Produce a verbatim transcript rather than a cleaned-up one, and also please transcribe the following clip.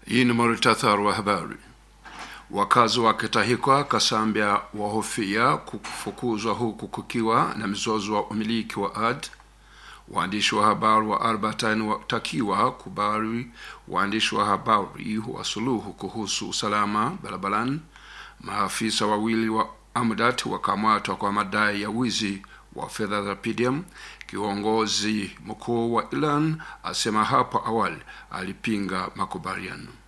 Hii ni muhtasari wa habari. Wakazi wa Kitahikwa Kasambia wahofia kufukuzwa huku kukiwa na mzozo wa umiliki wa ardhi. Waandishi wa habari wa Arbatani watakiwa kubali waandishi wa habari wa suluhu kuhusu usalama barabarani. Maafisa wawili wa Amudat wakamatwa kwa madai ya wizi wa fedha za P D M. Kiongozi mkuu wa Iran asema hapo awali alipinga makubaliano.